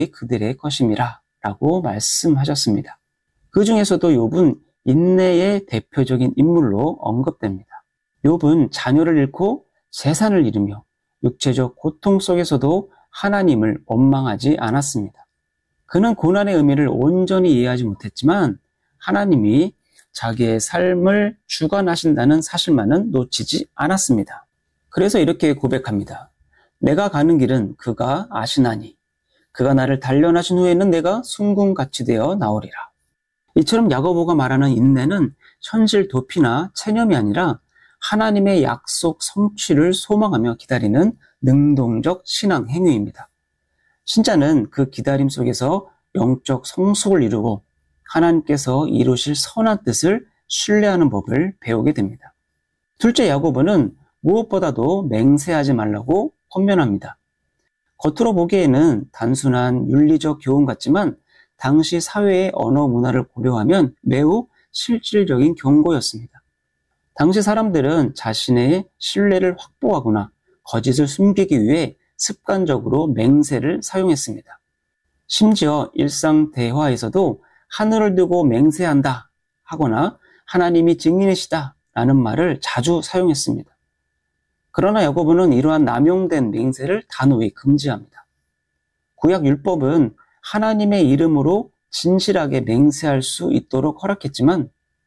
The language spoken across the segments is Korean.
그들의 것임이라 라고 말씀하셨습니다. 그 중에서도 욥은 인내의 대표적인 인물로 언급됩니다. 욥은 자녀를 잃고 재산을 잃으며 육체적 고통 속에서도 하나님을 원망하지 않았습니다. 그는 고난의 의미를 온전히 이해하지 못했지만 하나님이 자기의 삶을 주관하신다는 사실만은 놓치지 않았습니다. 그래서 이렇게 고백합니다. 내가 가는 길은 그가 아시나니 그가 나를 단련하신 후에는 내가 순금같이 되어 나오리라. 이처럼 야고보가 말하는 인내는 현실 도피나 체념이 아니라 하나님의 약속 성취를 소망하며 기다리는 능동적 신앙 행위입니다. 신자는 그 기다림 속에서 영적 성숙을 이루고 하나님께서 이루실 선한 뜻을 신뢰하는 법을 배우게 됩니다. 둘째, 야고보는 무엇보다도 맹세하지 말라고 권면합니다. 겉으로 보기에는 단순한 윤리적 교훈 같지만 당시 사회의 언어 문화를 고려하면 매우 실질적인 경고였습니다. 당시 사람들은 자신의 신뢰를 확보하거나 거짓을 숨기기 위해 습관적으로 맹세를 사용했습니다. 심지어 일상 대화에서도 하늘을 두고 맹세한다 하거나 하나님이 증인이시다 라는 말을 자주 사용했습니다. 그러나 야고보는 이러한 남용된 맹세를 단호히 금지합니다. 구약 율법은 하나님의 이름으로 진실하게 맹세할 수 있도록 허락했지만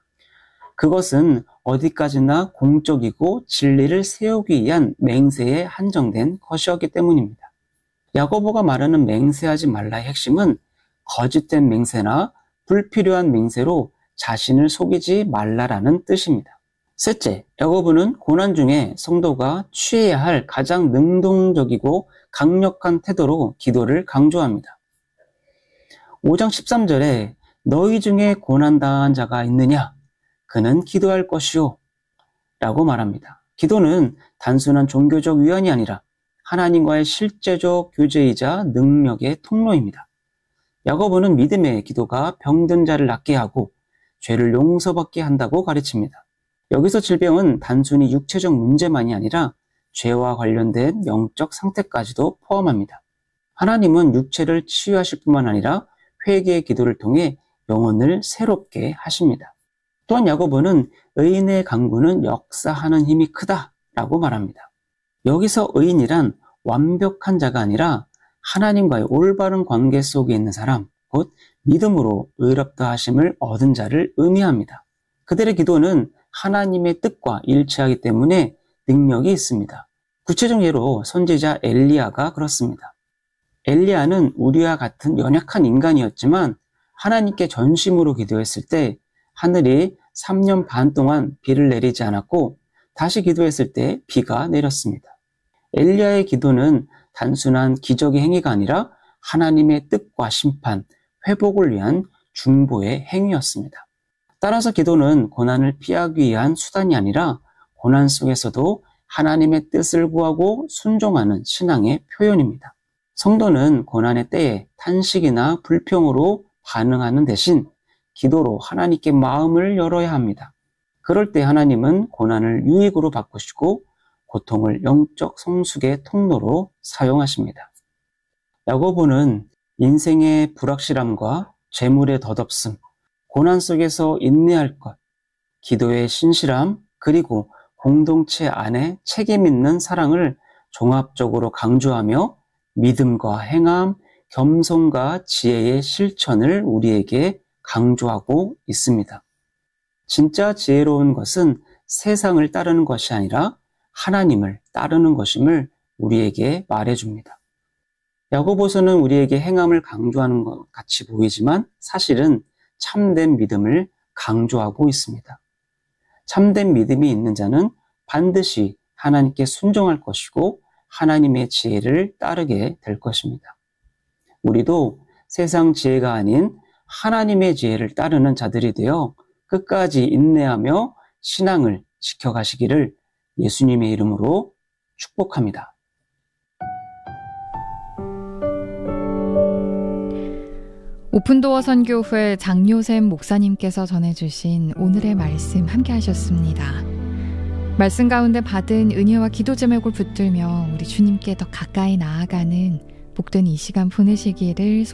그것은 어디까지나 공적이고 진리를 세우기 위한 맹세에 한정된 것이었기 때문입니다. 야고보가 말하는 맹세하지 말라의 핵심은 거짓된 맹세나 불필요한 맹세로 자신을 속이지 말라라는 뜻입니다. 셋째, 야고보는 고난 중에 성도가 취해야 할 가장 능동적이고 강력한 태도로 기도를 강조합니다. 5장 13절에 너희 중에 고난당한 자가 있느냐? 그는 기도할 것이요 라고 말합니다. 기도는 단순한 종교적 위안이 아니라 하나님과의 실제적 교제이자 능력의 통로입니다. 야고보는 믿음의 기도가 병든 자를 낫게 하고 죄를 용서받게 한다고 가르칩니다. 여기서 질병은 단순히 육체적 문제만이 아니라 죄와 관련된 영적 상태까지도 포함합니다. 하나님은 육체를 치유하실 뿐만 아니라 회개의 기도를 통해 영혼을 새롭게 하십니다. 또한 야고보는 의인의 강구는 역사하는 힘이 크다라고 말합니다. 여기서 의인이란 완벽한 자가 아니라 하나님과의 올바른 관계 속에 있는 사람, 곧 믿음으로 의롭다 하심을 얻은 자를 의미합니다. 그들의 기도는 하나님의 뜻과 일치하기 때문에 능력이 있습니다. 구체적 예로 선지자 엘리야가 그렇습니다. 엘리야는 우리와 같은 연약한 인간이었지만 하나님께 전심으로 기도했을 때 하늘이 3년 반 동안 비를 내리지 않았고 다시 기도했을 때 비가 내렸습니다. 엘리야의 기도는 단순한 기적의 행위가 아니라 하나님의 뜻과 심판, 회복을 위한 중보의 행위였습니다. 따라서 기도는 고난을 피하기 위한 수단이 아니라 고난 속에서도 하나님의 뜻을 구하고 순종하는 신앙의 표현입니다. 성도는 고난의 때에 탄식이나 불평으로 반응하는 대신 기도로 하나님께 마음을 열어야 합니다. 그럴 때 하나님은 고난을 유익으로 바꾸시고 고통을 영적 성숙의 통로로 사용하십니다. 야고보는 인생의 불확실함과 재물의 덧없음, 고난 속에서 인내할 것, 기도의 신실함, 그리고 공동체 안에 책임 있는 사랑을 종합적으로 강조하며 믿음과 행함, 겸손과 지혜의 실천을 우리에게 강조하고 있습니다. 진짜 지혜로운 것은 세상을 따르는 것이 아니라 하나님을 따르는 것임을 우리에게 말해줍니다. 야고보서는 우리에게 행함을 강조하는 것 같이 보이지만 사실은 참된 믿음을 강조하고 있습니다. 참된 믿음이 있는 자는 반드시 하나님께 순종할 것이고 하나님의 지혜를 따르게 될 것입니다. 우리도 세상 지혜가 아닌 하나님의 지혜를 따르는 자들이 되어 끝까지 인내하며 신앙을 지켜가시기를 예수님의 이름으로 축복합니다. 오픈도어 선교회 장요샘 목사님께서 전해주신 오늘의 말씀 함께 하셨습니다. 말씀 가운데 받은 은혜와 기도 제목을 붙들며 우리 주님께 더 가까이 나아가는 복된 이 시간 보내시기를